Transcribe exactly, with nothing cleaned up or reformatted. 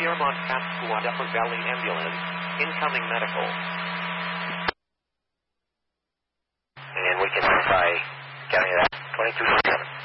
Piermont Pasqua Upper Valley Ambulance, incoming medical. And we can try counting that, twenty-two seven.